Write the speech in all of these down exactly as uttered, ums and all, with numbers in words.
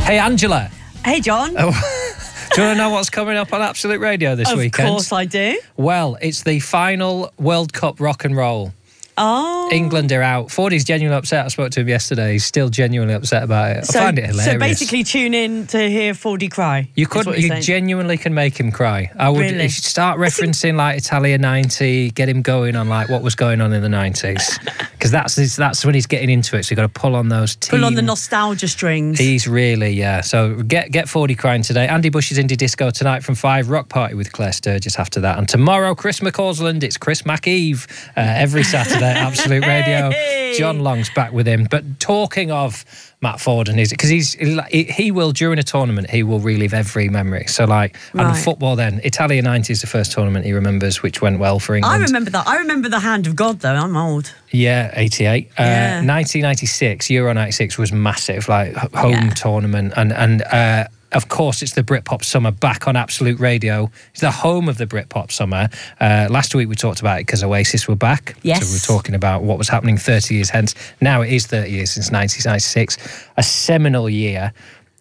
Hey, Angela. Hey, John. Oh, do you want to know what's coming up on Absolute Radio this of weekend? Of course I do. Well, it's the final World Cup rock and roll. Oh. England are out. Fordy's genuinely upset. I spoke to him yesterday. He's still genuinely upset about it. So, I find it hilarious. So basically tune in to hear Fordy cry. You could, you saying. genuinely can make him cry. I would really? You should start referencing like Italia ninety, get him going on like what was going on in the nineties. Because that's his, that's when he's getting into it. So you've got to pull on those team. Pull on the nostalgia strings. He's really, yeah. So get get Fordy crying today. Andy Bush's Indie Disco tonight from five. Rock Party with Claire Sturgis after that. And tomorrow, Chris McCausland. It's Chris McEve uh, every Saturday at Absolute Radio. Hey. John Long's back with him. But talking of Matt Forde and his, because he's he, he will during a tournament he will relive every memory. So like right. and football then Italia ninety is the first tournament he remembers, which went well for England. I remember that. I remember the hand of God though. I'm old. Yeah, eighty-eight. Yeah. Uh, nineteen ninety-six, Euro ninety-six was massive, like home yeah. tournament. And, and uh, of course, it's the Britpop Summer back on Absolute Radio. It's the home of the Britpop Summer. Uh, last week we talked about it because Oasis were back. Yes. So we were talking about what was happening thirty years hence. Now it is thirty years since nineteen ninety-six. A seminal year.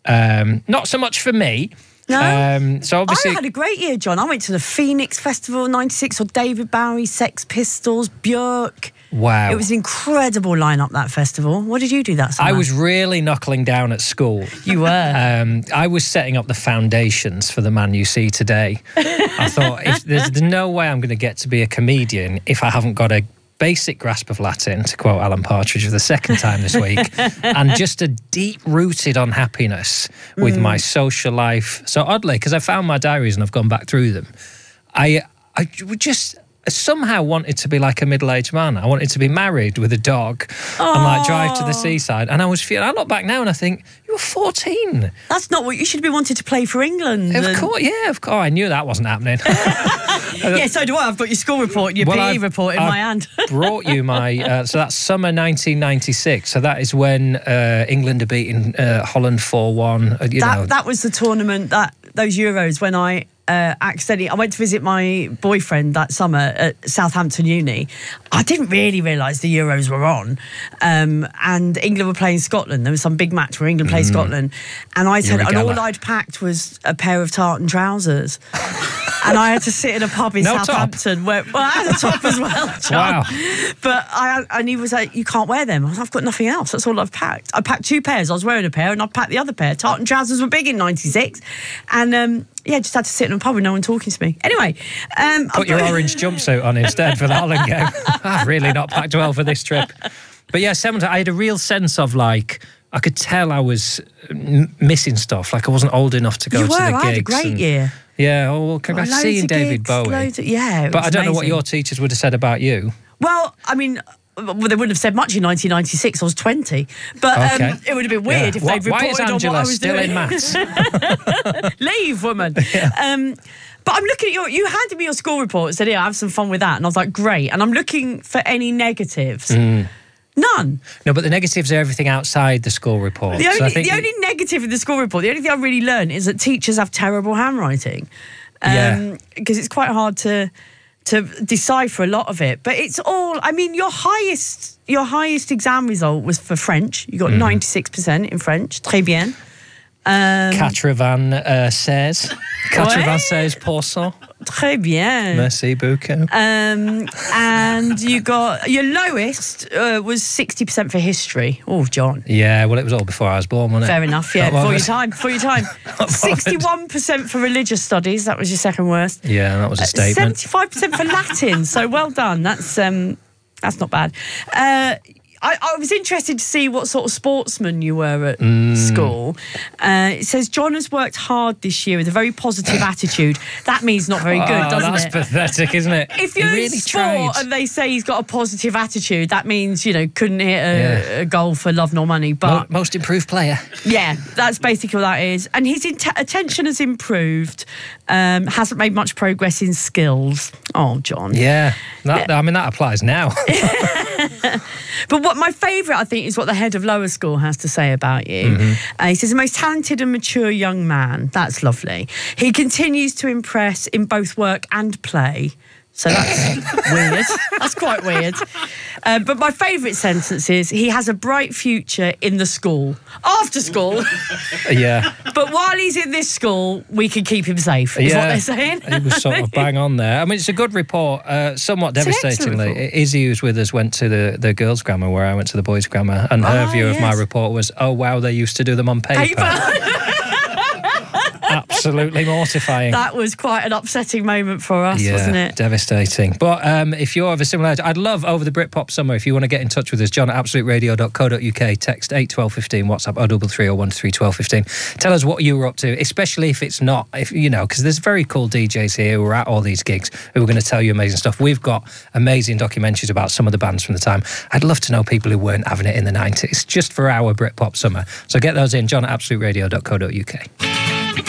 Um, not so much for me. No, um, so obviously I had a great year, John. I went to the Phoenix Festival ninety-six, or David Bowie, Sex Pistols, Björk. Wow. It was an incredible lineup, that festival. What did you do that summer? I was really knuckling down at school. You were? Um, I was setting up the foundations for the man you see today. I thought, if, there's, there's no way I'm going to get to be a comedian if I haven't got a basic grasp of Latin, to quote Alan Partridge for the second time this week, and just a deep-rooted unhappiness with mm. my social life. So oddly, because I found my diaries and I've gone back through them, I, I would just... I somehow wanted to be like a middle-aged man. I wanted to be married with a dog Aww. and like drive to the seaside. And I was feeling, I look back now and I think, you were fourteen. That's not what you should be wanting to play for England. Of and... course, yeah, of course. I knew that wasn't happening. Yeah, so do I. I've got your school report and your well, P E I've, report in I've my hand. brought you my, uh, so that's summer nineteen ninety-six. So that is when uh, England are beating uh, Holland four one. Uh, you that, know. that was the tournament, that those Euros, when I... Uh, accidentally, I went to visit my boyfriend that summer at Southampton Uni. I didn't really realise the Euros were on, um, and England were playing Scotland. There was some big match where England played mm. Scotland, and I said, and all I'd packed was a pair of tartan trousers. And I had to sit in a pub in no Southampton top. where, well, I had a top as well, John. Wow. But I, and he was like, you can't wear them. I was like, I've got nothing else. That's all I've packed. I packed two pairs. I was wearing a pair and I packed the other pair. Tartan trousers were big in ninety-six. And um, yeah, just had to sit in a pub with no one talking to me. Anyway. Um, Put your orange jumpsuit on instead for the Holland game. I've really not packed well for this trip. But yeah, seven, I had a real sense of like, I could tell I was m- missing stuff. Like I wasn't old enough to go you to were, the gigs. I had a great and, year. Yeah, oh, well, congrats oh, seeing David gigs, Bowie. Of, yeah, but I don't amazing. know what your teachers would have said about you. Well, I mean, well, they wouldn't have said much in nineteen ninety-six. I was twenty. But okay. um, it would have been weird yeah. if they'd Why reported is on Angela what I was still doing. in maths? Leave, woman. Yeah. Um, but I'm looking at your... You handed me your school report and said, yeah, have some fun with that. And I was like, great. And I'm looking for any negatives. Mm. None. No, but the negatives are everything outside the school report. The only, so I think the only negative in the school report, the only thing I really learned is that teachers have terrible handwriting. Um, yeah. Because it's quite hard to to decipher a lot of it. But it's all... I mean, your highest your highest exam result was for French. You got mm. ninety-six percent in French. Très bien. Um, quatre-vingt-seize. quatre-vingt-seize percent. Très bien. Merci beaucoup. Um, and you got... Your lowest uh, was sixty percent for history. Oh, John. Yeah, well, it was all before I was born, wasn't it? Fair enough, yeah. Before your time. Before your time. sixty-one percent for religious studies. That was your second worst. Yeah, that was a statement. Uh, seventy-five percent for Latin. So well done. That's um, that's not bad. Uh, I, I was interested to see what sort of sportsman you were at mm. school. Uh, it says, John has worked hard this year with a very positive attitude. That means not very good, oh, doesn't that's it? That's pathetic, isn't it? If you're really in sport tried. and they say he's got a positive attitude, that means, you know, couldn't hit a, yeah. a goal for love nor money. But most improved player. Yeah, that's basically what that is. And his int- attention has improved, um, hasn't made much progress in skills. Oh, John. Yeah, that, yeah. I mean, that applies now. But what my favourite, I think, is what the head of lower school has to say about you. Mm-hmm. Uh, he says, the most talented and mature young man. That's lovely. He continues to impress in both work and play. So that's weird. That's quite weird. Uh, but my favourite sentence is, he has a bright future in the school. After school. Yeah. But while he's in this school, we can keep him safe, is yeah, what they're saying. He was sort of bang on there. I mean, it's a good report. Uh, somewhat It's an excellent devastatingly, report. Izzy, who's with us, went to the, the girls' grammar where I went to the boys' grammar, and her Oh, view of my yes. report was, oh, wow, they used to do them on paper. Paper. Absolutely mortifying. That was quite an upsetting moment for us, Yeah, wasn't it? devastating. But um, if you're of a similar age, I'd love over the Britpop summer, if you want to get in touch with us, John at absolute radio dot co dot uk, text eight twelve fifteen, WhatsApp oh three three oh one three twelve fifteen. Tell us what you were up to, especially if it's not, if you know, because there's very cool D Js here who are at all these gigs who are going to tell you amazing stuff. We've got amazing documentaries about some of the bands from the time. I'd love to know people who weren't having it in the nineties, just for our Britpop summer. So get those in, John at absolute radio dot co dot uk.